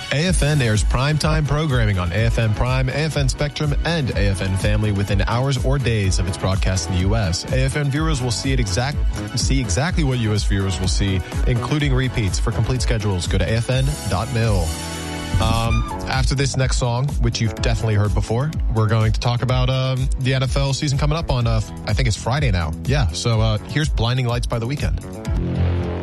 AFN airs primetime programming on AFN Prime, AFN Spectrum, and AFN Family within hours or days of its broadcast in the U.S. AFN viewers will see exactly what U.S. viewers will see, including repeats. For complete schedules, go to afn.mil. After this next song, which you've definitely heard before, we're going to talk about the NFL season coming up on, I think it's Friday now. Yeah, so here's Blinding Lights by The Weeknd.